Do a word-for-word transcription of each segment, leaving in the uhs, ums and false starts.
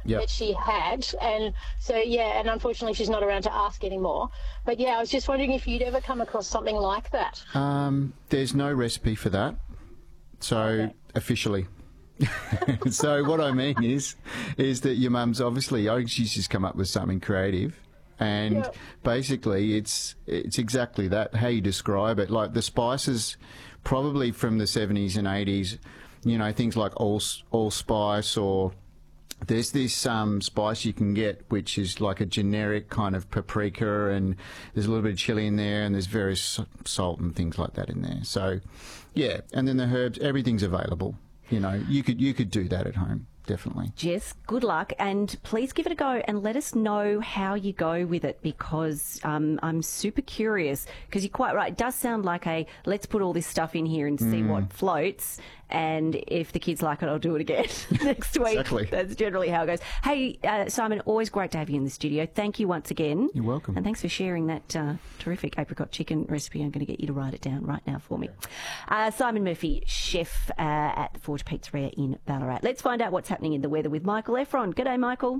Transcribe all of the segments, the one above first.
yep. that she had. And so, yeah, and unfortunately she's not around to ask anymore. But, yeah, I was just wondering if you'd ever come across something like that. Um, there's no recipe for that, so Okay. officially. So what I mean is, is that your mum's obviously, I think she's just come up with something creative. And Yep. basically, it's it's exactly that, how you describe it. Like the spices, probably from the seventies and eighties, you know, things like all, allspice, or there's this um, spice you can get which is like a generic kind of paprika, and there's a little bit of chili in there, and there's various salt and things like that in there. So, yeah, and then the herbs, everything's available. You know, you could you could do that at home. Definitely. Jess, good luck, and please give it a go and let us know how you go with it, because um, I'm super curious, because you're quite right. It does sound like a let's put all this stuff in here and see Mm. what floats, and if the kids like it, I'll do it again next week. Exactly. That's generally how it goes. Hey, uh, Simon, always great to have you in the studio. Thank you once again. You're welcome. And thanks for sharing that uh, terrific apricot chicken recipe. I'm going to get you to write it down right now for me. Uh, Simon Murphy, chef uh, at the Forge Pizzeria in Ballarat. Let's find out what's happening in the weather with Michael Efron. G'day, Michael.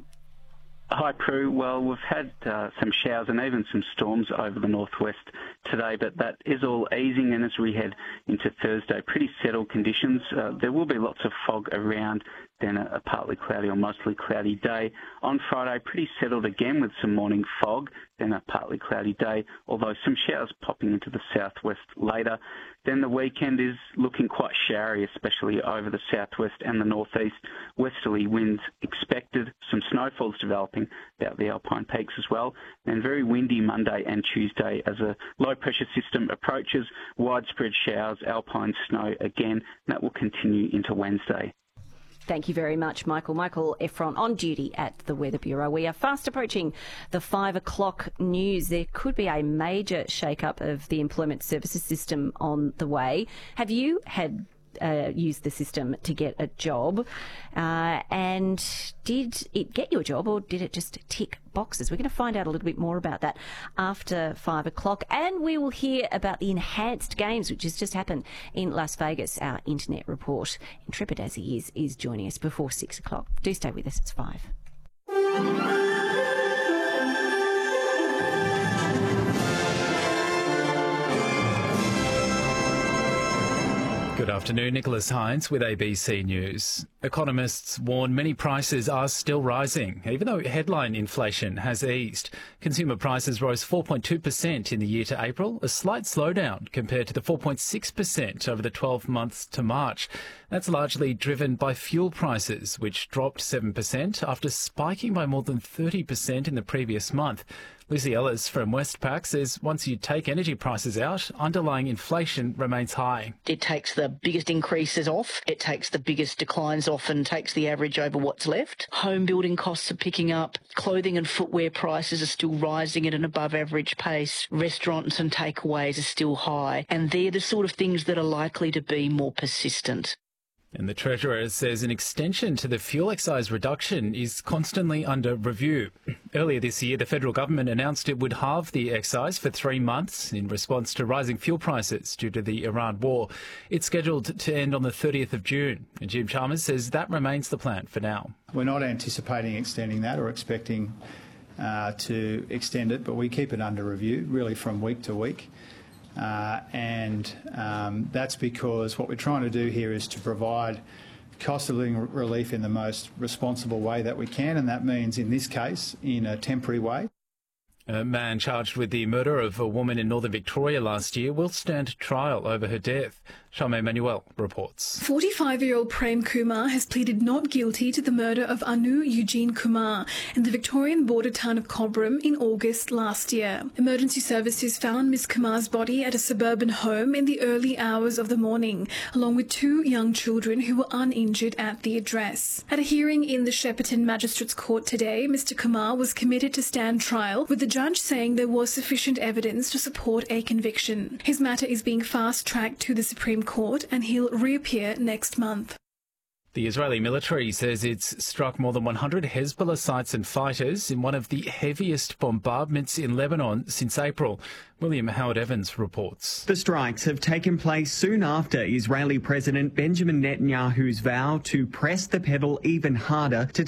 Hi, Prue. Well, we've had uh, some showers and even some storms over the northwest today, but that is all easing, and as we head into Thursday, pretty settled conditions. Uh, there will be lots of fog around, then a, a partly cloudy or mostly cloudy day. On Friday, pretty settled again with some morning fog, then a partly cloudy day, although some showers popping into the southwest later. Then the weekend is looking quite showery, especially over the southwest and the northeast. Westerly winds expected, some snowfalls developing about the Alpine peaks as well, and very windy Monday and Tuesday as a low-pressure system approaches. Widespread showers, alpine snow again, and that will continue into Wednesday. Thank you very much, Michael. Michael Efron on duty at the Weather Bureau. We are fast approaching the five o'clock news. There could be a major shake-up of the employment services system on the way. Have you had uh, used the system to get a job? Uh, and did it get you a job, or did it just tick boxes? We're going to find out a little bit more about that after five o'clock. And we will hear about the enhanced games, which has just happened in Las Vegas. Our internet report, intrepid as he is, is joining us before six o'clock. Do stay with us. It's five. Good afternoon, Nicholas Hines with A B C News. Economists warn many prices are still rising, even though headline inflation has eased. Consumer prices rose four point two percent in the year to April, a slight slowdown compared to the four point six percent over the twelve months to March. That's largely driven by fuel prices, which dropped seven percent after spiking by more than thirty percent in the previous month. Lucy Ellis from Westpac says once you take energy prices out, underlying inflation remains high. It takes the biggest increases off, it takes the biggest declines off and takes the average over what's left. Home building costs are picking up, clothing and footwear prices are still rising at an above average pace, restaurants and takeaways are still high, and they're the sort of things that are likely to be more persistent. And the Treasurer says an extension to the fuel excise reduction is constantly under review. Earlier this year, the federal government announced it would halve the excise for three months in response to rising fuel prices due to the Iran war. It's scheduled to end on the thirtieth of June. And Jim Chalmers says that remains the plan for now. We're not anticipating extending that or expecting uh, to extend it, but we keep it under review, really from week to week. Uh, and um, that's because what we're trying to do here is to provide cost of living relief in the most responsible way that we can, and that means, in this case, in a temporary way. A man charged with the murder of a woman in northern Victoria last year will stand trial over her death. Charmaine Manuel reports. forty-five-year-old Prem Kumar has pleaded not guilty to the murder of Anu Eugene Kumar in the Victorian border town of Cobram in August last year. Emergency services found Miss Kumar's body at a suburban home in the early hours of the morning, along with two young children who were uninjured at the address. At a hearing in the Shepparton Magistrates Court today, Mister Kumar was committed to stand trial, with the judge saying there was sufficient evidence to support a conviction. His matter is being fast-tracked to the Supreme Court, and he'll reappear next month. The Israeli military says it's struck more than one hundred Hezbollah sites and fighters in one of the heaviest bombardments in Lebanon since April. William Howard Evans reports. The strikes have taken place soon after Israeli President Benjamin Netanyahu's vow to press the pedal even harder to target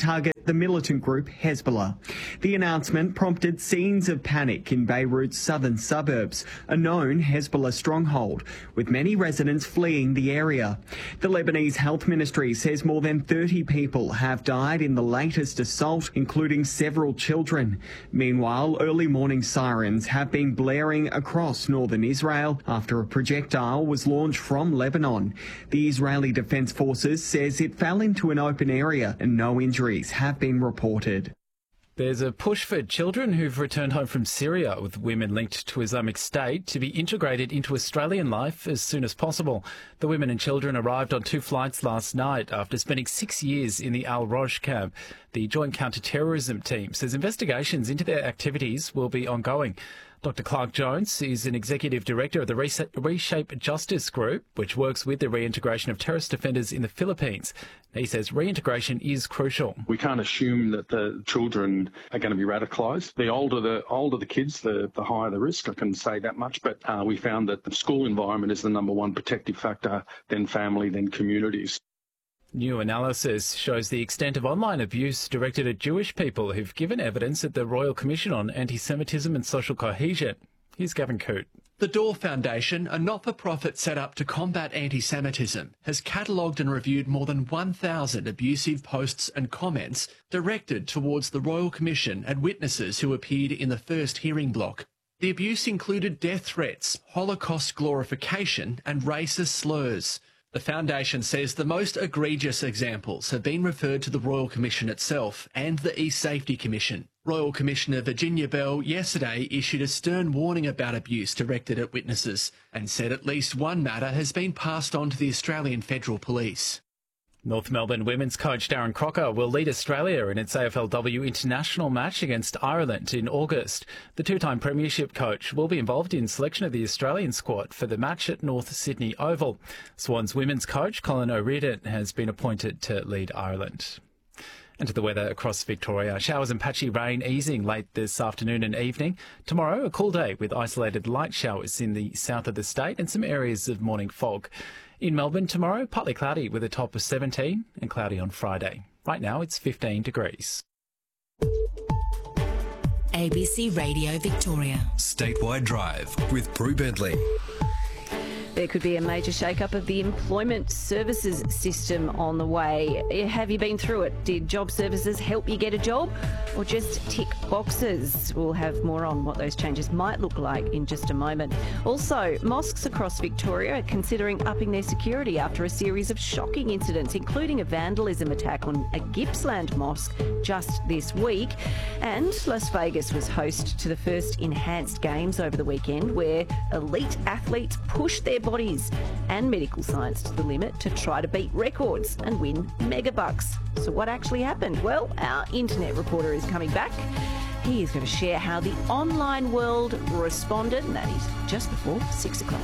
the militant group Hezbollah. The announcement prompted scenes of panic in Beirut's southern suburbs, a known Hezbollah stronghold, with many residents fleeing the area. The Lebanese Health Ministry says more than thirty people have died in the latest assault, including several children. Meanwhile, early morning sirens have been blaring across northern Israel after a projectile was launched from Lebanon. The Israeli Defense Forces says it fell into an open area and no injuries have been reported. There's a push for children who've returned home from Syria with women linked to Islamic State to be integrated into Australian life as soon as possible. The women and children arrived on two flights last night after spending six years in the Al Roj camp. The Joint Counter-Terrorism Team says investigations into their activities will be ongoing. Doctor Clark Jones is an executive director of the Reshape Justice Group, which works with the reintegration of terrorist offenders in the Philippines. He says reintegration is crucial. We can't assume that the children are going to be radicalised. The older the older the kids, the, the higher the risk. I can say that much. But uh, we found that the school environment is the number one protective factor, then family, then communities. New analysis shows the extent of online abuse directed at Jewish people who've given evidence at the Royal Commission on Anti-Semitism and Social Cohesion. Here's Gavin Coote. The Door Foundation, a not-for-profit set up to combat anti-Semitism, has catalogued and reviewed more than one thousand abusive posts and comments directed towards the Royal Commission and witnesses who appeared in the first hearing block. The abuse included death threats, Holocaust glorification and racist slurs. The Foundation says the most egregious examples have been referred to the Royal Commission itself and the East Safety Commission. Royal Commissioner Virginia Bell yesterday issued a stern warning about abuse directed at witnesses and said at least one matter has been passed on to the Australian Federal Police. North Melbourne women's coach Darren Crocker will lead Australia in its A F L W international match against Ireland in August. The two-time premiership coach will be involved in selection of the Australian squad for the match at North Sydney Oval. Swans women's coach Colin O'Riordan has been appointed to lead Ireland. And to the weather across Victoria. Showers and patchy rain easing late this afternoon and evening. Tomorrow, a cool day with isolated light showers in the south of the state and some areas of morning fog. In Melbourne tomorrow, partly cloudy with a top of seventeen and cloudy on Friday. Right now, it's fifteen degrees. A B C Radio Victoria. Statewide Drive with Prue Bentley. There could be a major shake-up of the employment services system on the way. Have you been through it? Did job services help you get a job or just tick boxes? We'll have more on what those changes might look like in just a moment. Also, mosques across Victoria are considering upping their security after a series of shocking incidents, including a vandalism attack on a Gippsland mosque just this week. And Las Vegas was host to the first enhanced games over the weekend, where elite athletes pushed their bodies and medical science to the limit to try to beat records and win megabucks. So what actually happened? Well, our internet reporter is coming back. He is going to share how the online world responded, and that is just before six o'clock.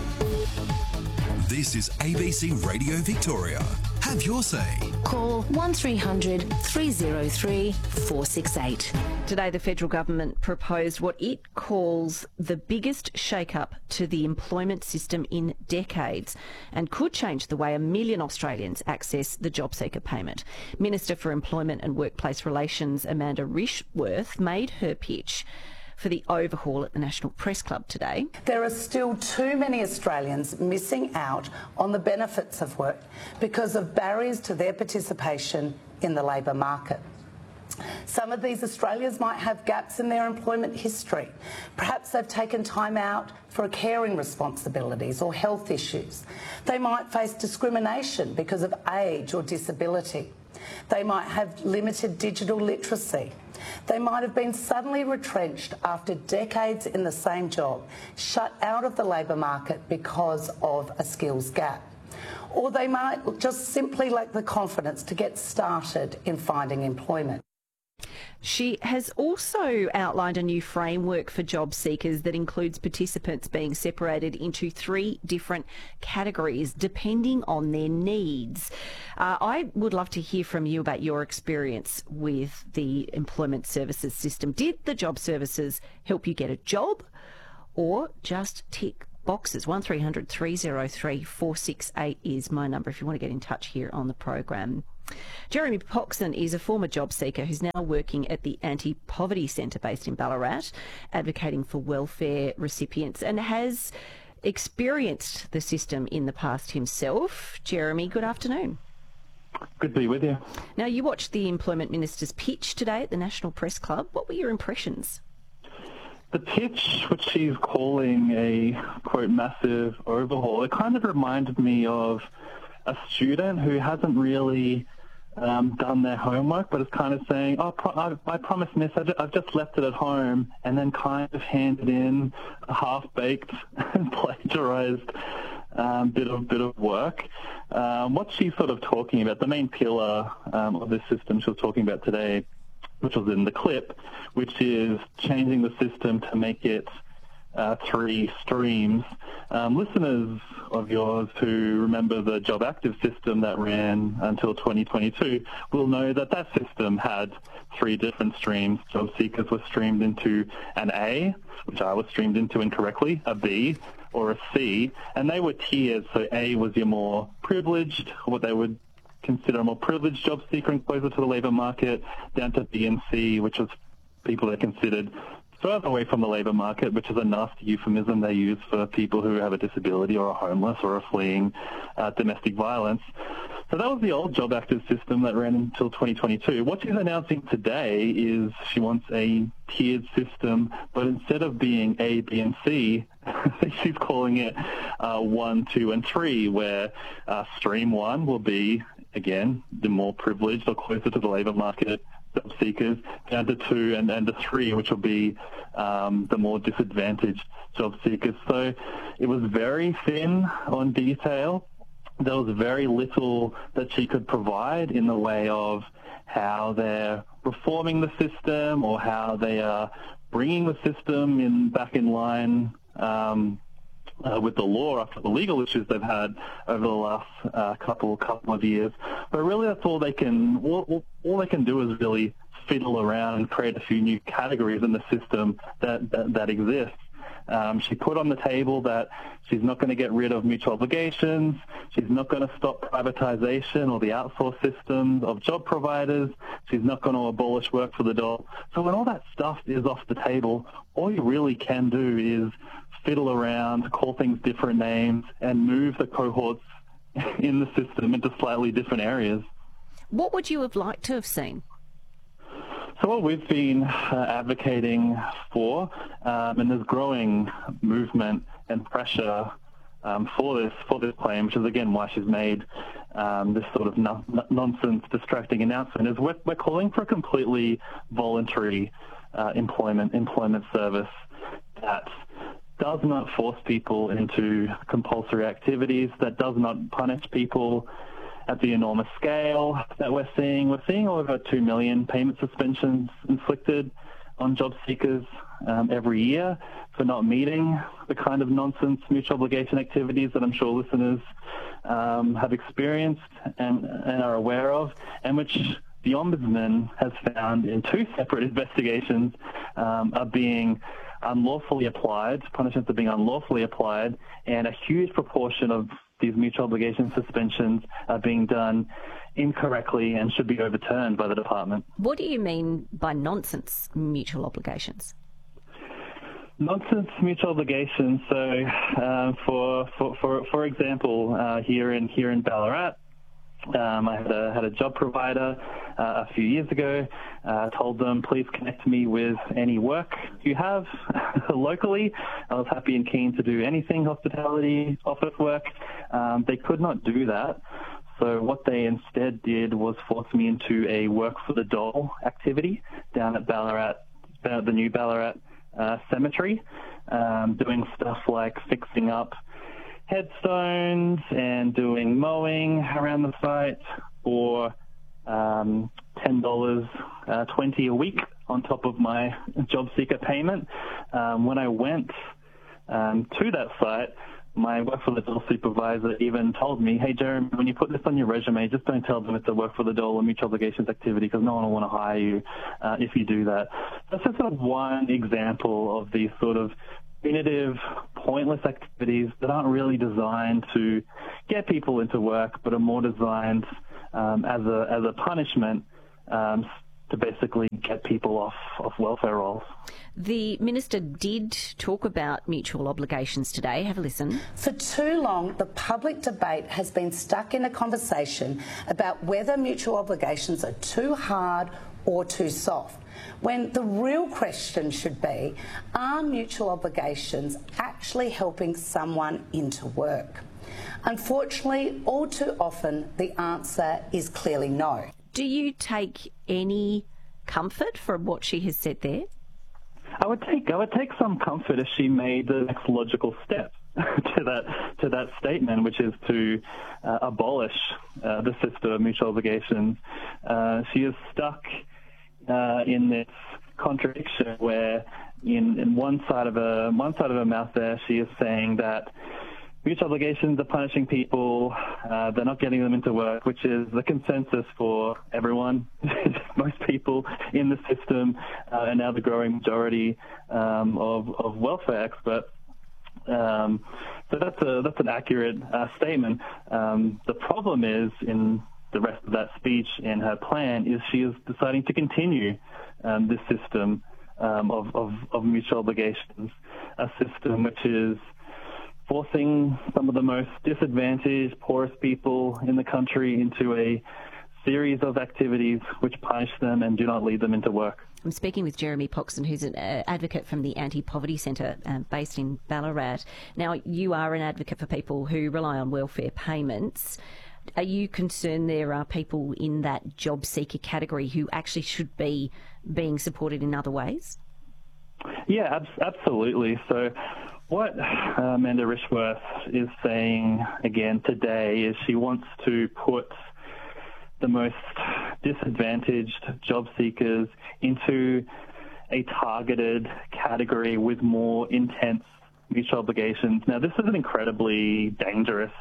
This is A B C Radio Victoria. Have your say. Call one three hundred three oh three four six eight. Today, the federal government proposed what it calls the biggest shake-up to the employment system in decades and could change the way a million Australians access the job seeker payment. Minister for Employment and Workplace Relations Amanda Rishworth made her pitch for the overhaul at the National Press Club today. There are still too many Australians missing out on the benefits of work because of barriers to their participation in the labour market. Some of these Australians might have gaps in their employment history. Perhaps they've taken time out for caring responsibilities or health issues. They might face discrimination because of age or disability. They might have limited digital literacy. They might have been suddenly retrenched after decades in the same job, shut out of the labour market because of a skills gap. Or they might just simply lack the confidence to get started in finding employment. She has also outlined a new framework for job seekers that includes participants being separated into three different categories depending on their needs. Uh, I would love to hear from you about your experience with the employment services system. Did the job services help you get a job or just tick boxes? one three hundred three oh three four six eight is my number if you want to get in touch here on the program. Jeremy Poxon is a former job seeker who's now working at the Anti-Poverty Centre based in Ballarat, advocating for welfare recipients, and has experienced the system in the past himself. Jeremy, good afternoon. Good to be with you. Now, you watched the Employment Minister's pitch today at the National Press Club. What were your impressions? The pitch, which she's calling a, quote, massive overhaul, it kind of reminded me of a student who hasn't really um, done their homework, but is kind of saying, oh, pro- I, I promise, miss, I ju- I've just left it at home, and then kind of handed in a half-baked and plagiarized um, bit of bit of work. Um, what she's sort of talking about, the main pillar um, of this system she was talking about today, which was in the clip, which is changing the system to make it uh, three streams. Um, listeners of yours who remember the Job Active system that ran until twenty twenty-two will know that that system had three different streams. Job seekers were streamed into an A, which I was streamed into incorrectly, a B, or a C, and they were tiered. So A was your more privileged, what they would consider a more privileged job seeker and closer to the labour market, down to B and C, which was people that are considered further away from the labour market, which is a nasty euphemism they use for people who have a disability or are homeless or are fleeing uh, domestic violence. So that was the old Job Active system that ran until twenty twenty-two. What she's announcing today is she wants a tiered system, but instead of being A, B, and C, she's calling it uh, one, two, and three, where uh, stream one will be, again, the more privileged or closer to the labour market job seekers, down to two and, and to three, which will be um, the more disadvantaged job seekers. So it was very thin on detail. There was very little that she could provide in the way of how they're reforming the system or how they are bringing the system in back in line um, Uh, with the law after the legal issues they've had over the last uh, couple couple of years. But really, that's all they can all, all they can do is really fiddle around and create a few new categories in the system that that, that exist. Um, she put on the table that she's not going to get rid of mutual obligations. She's not going to stop privatization or the outsource systems of job providers. She's not going to abolish work for the dole. So when all that stuff is off the table, all you really can do is fiddle around, call things different names, and move the cohorts in the system into slightly different areas. What would you have liked to have seen? So what we've been uh, advocating for, um, and there's growing movement and pressure um, for this for this claim, which is again why she's made um, this sort of no- nonsense, distracting announcement, is we're, we're calling for a completely voluntary uh, employment employment service that does not force people into compulsory activities, that does not punish people at the enormous scale that we're seeing. We're seeing over two million payment suspensions inflicted on job seekers um, every year for not meeting the kind of nonsense mutual obligation activities that I'm sure listeners um, have experienced and, and are aware of, and which the Ombudsman has found in two separate investigations um, are being unlawfully applied, punishments are being unlawfully applied, and a huge proportion of these mutual obligation suspensions are being done incorrectly and should be overturned by the department. What do you mean by nonsense mutual obligations? Nonsense mutual obligations. So, uh, for, for for for example, uh, here in here in Ballarat, Um, I had a, had a job provider uh, a few years ago, uh, told them, please connect me with any work you have locally. I was happy and keen to do anything hospitality, office work. Um, they could not do that. So what they instead did was force me into a work for the dole activity down at Ballarat, uh, the new Ballarat uh, cemetery, um, doing stuff like fixing up headstones and doing mowing around the site for um, ten dollars uh, twenty a week on top of my job seeker payment. Um, when I went um, to that site, my work for the dole supervisor even told me, hey, Jeremy, when you put this on your resume, just don't tell them it's a work for the dole or mutual obligations activity because no one will want to hire you uh, if you do that. That's just sort of one example of these sort of punitive, pointless activities that aren't really designed to get people into work, but are more designed um, as a as a punishment um, to basically get people off, off welfare rolls. The Minister did talk about mutual obligations today. Have a listen. For too long, the public debate has been stuck in a conversation about whether mutual obligations are too hard or too soft, when the real question should be, are mutual obligations actually helping someone into work? Unfortunately, all too often, the answer is clearly no. Do you take any comfort from what she has said there? I would take I would take some comfort if she made the next logical step to that to that statement, which is to uh, abolish uh, the system of mutual obligations. Uh, she is stuck uh, in this contradiction where, in, in one side of her one side of her mouth, there she is saying that mutual obligations are punishing people, uh, they're not getting them into work, which is the consensus for everyone, most people in the system, uh, and now the growing majority um, of, of welfare experts. Um, so that's a that's an accurate uh, statement. Um, the problem is, in the rest of that speech in her plan, is she is deciding to continue um, this system um, of, of, of mutual obligations, a system which is forcing some of the most disadvantaged, poorest people in the country into a series of activities which punish them and do not lead them into work. I'm speaking with Jeremy Poxon, who's an uh, advocate from the Anti-Poverty Centre uh, based in Ballarat. Now, you are an advocate for people who rely on welfare payments. Are you concerned there are people in that job seeker category who actually should be being supported in other ways? Yeah, ab- absolutely. So what uh, Amanda Rishworth is saying again today is she wants to put the most disadvantaged job seekers into a targeted category with more intense mutual obligations. Now, this is an incredibly dangerous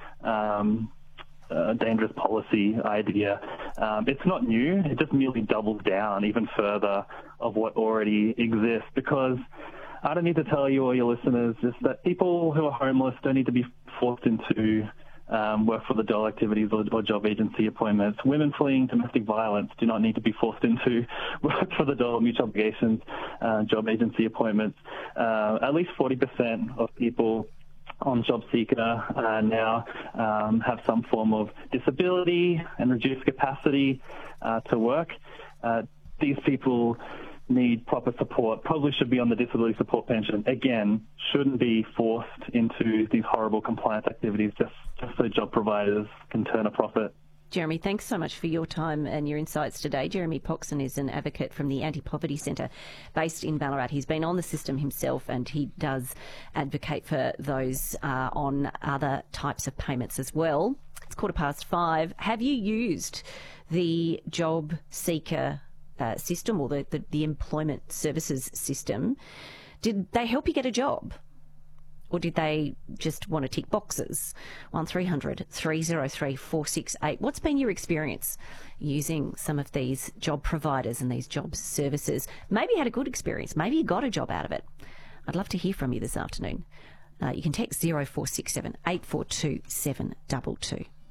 um, uh, dangerous policy idea. Um, it's not new. It just merely doubles down even further of what already exists, because I don't need to tell you or your listeners is that people who are homeless don't need to be forced into um, work for the dole activities or, or job agency appointments. Women fleeing domestic violence do not need to be forced into work for the dole mutual obligations uh, job agency appointments. Uh, at least forty percent of people on job seeker uh, now um, have some form of disability and reduced capacity uh, to work. Uh, these people need proper support, probably should be on the disability support pension. Again, shouldn't be forced into these horrible compliance activities just, just so job providers can turn a profit. Jeremy, thanks so much for your time and your insights today. Jeremy Poxon is an advocate from the Anti-Poverty Centre based in Ballarat. He's been on the system himself and he does advocate for those uh, on other types of payments as well. It's quarter past five. Have you used the job seeker uh, system or the, the, the employment services system? Did they help you get a job? Or did they just want to tick boxes? one three hundred three oh three four six eight. What's been your experience using some of these job providers and these job services? Maybe you had a good experience. Maybe you got a job out of it. I'd love to hear from you this afternoon. Uh, you can text zero four six seven eight four two seven two two.